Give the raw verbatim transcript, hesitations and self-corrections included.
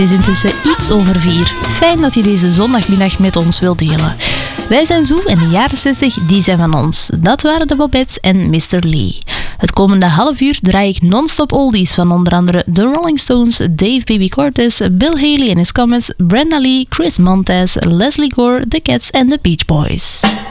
Het is intussen iets over vier. Fijn dat je deze zondagmiddag met ons wilt delen. Wij zijn Zoe en de jaren zestig, die zijn van ons. Dat waren de Bobettes en mister Lee. Het komende half uur draai ik non-stop oldies van onder andere The Rolling Stones, Dave Baby Cortez, Bill Haley en his Comets, Brenda Lee, Chris Montez, Leslie Gore, The Cats en The Beach Boys.